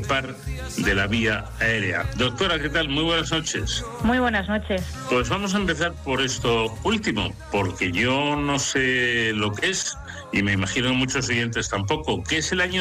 gripar de la vía aérea. Doctora, ¿qué tal? Muy buenas noches. Muy buenas noches. Pues vamos a empezar por esto último, porque yo no sé lo que es, y me imagino que muchos oyentes tampoco. ¿Qué es el año